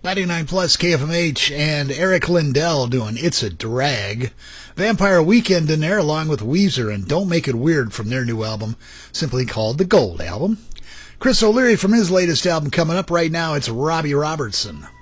99 plus KFMH and Eric Lindell doing It's a Drag. Vampire Weekend in there along with Weezer and Don't Make It Weird from their new album, simply called The Gold Album. Chris O'Leary from his latest album coming up right now. It's Robbie Robertson.